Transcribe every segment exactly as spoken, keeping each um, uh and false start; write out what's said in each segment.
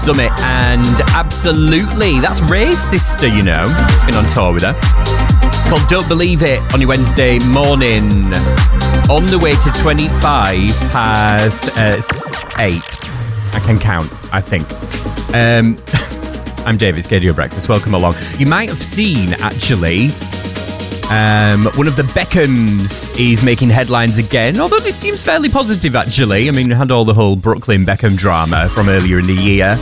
Summit, and absolutely, that's Ray's sister, you know. Been on tour with her. It's called Don't Believe It on your Wednesday morning. On the way to twenty-five past uh, eight. I can count, I think. Um, I'm David, it's Radio Breakfast. Welcome along. You might have seen, actually, um, one of the Beckhams is making headlines again, although this seems fairly positive, actually. I mean, we had all the whole Brooklyn Beckham drama from earlier in the year.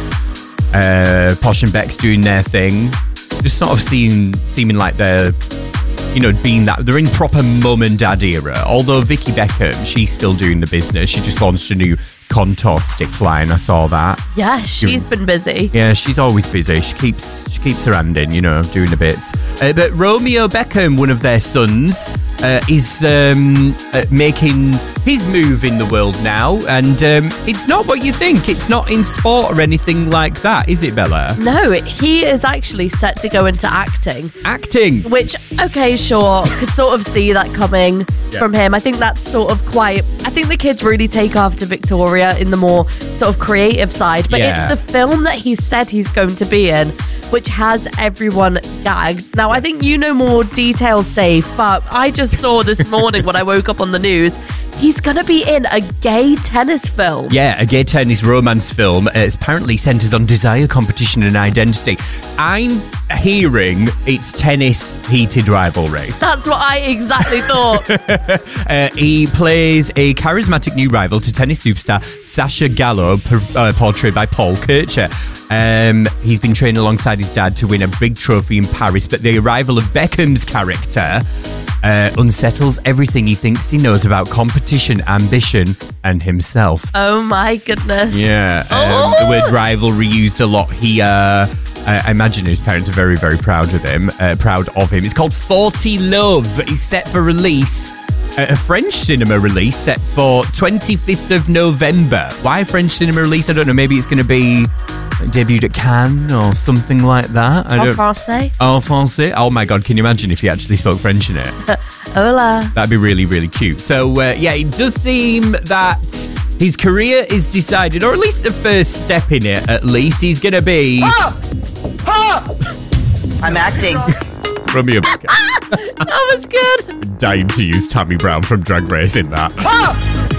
Uh, Posh and Beck's doing their thing. Just sort of seem, seeming like they're, you know, being that, they're in proper mum and dad era. Although Vicky Beckham, she's still doing the business. She just launched a new Contour stick line. I saw that. Yeah, she's been busy. Yeah, she's always busy. She keeps she keeps her hand in, you know, doing the bits. Uh, but Romeo Beckham, one of their sons, uh, is um, uh, making his move in the world now, and um, it's not what you think. It's not in sport or anything like that, is it, Bella? No, he is actually set to go into acting. Acting, which, okay, sure, could sort of see that coming yeah. from him. I think that's sort of quite. I think the kids really take after Victoria in the more sort of creative side, but yeah. it's the film that he said he's going to be in which has everyone gagged. Now, I think you know more details, Dave, but I just saw this morning when I woke up on the news, he's going to be in a gay tennis film. Yeah, a gay tennis romance film. Uh, it apparently centres on desire, competition and identity. I'm hearing it's tennis heated rivalry. That's what I exactly thought. uh, he plays a charismatic new rival to tennis superstar Sasha Gallo, per, uh, portrayed by Paul Kircher. Um, he's been training alongside his dad to win a big trophy in Paris, but the arrival of Beckham's character uh, unsettles everything he thinks he knows about competition, ambition, and himself. Oh my goodness. Yeah, um, oh. the word rivalry used a lot here. Uh, I imagine his parents are very, very proud of him. Uh, proud of him. It's called forty Love. It's set for release. Uh, a French cinema release set for twenty-fifth of November. Why a French cinema release? I don't know. Maybe it's going to be debuted at Cannes or something like that. I En don't. français. En français. Oh my God! Can you imagine if he actually spoke French in it? Hola. That'd be really, really cute. So uh, yeah, it does seem that his career is decided, or at least the first step in it. At least he's going to be. Ah! Ah! I'm acting. Romeo Beckham. That was good. Dying to use Tammy Brown from Drag Race in that. Ah!